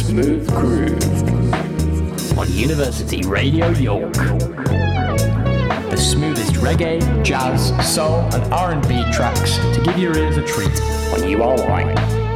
Smooth Groove on University Radio York. The smoothest reggae, jazz, soul and R&B tracks to give your ears a treat when you are lying.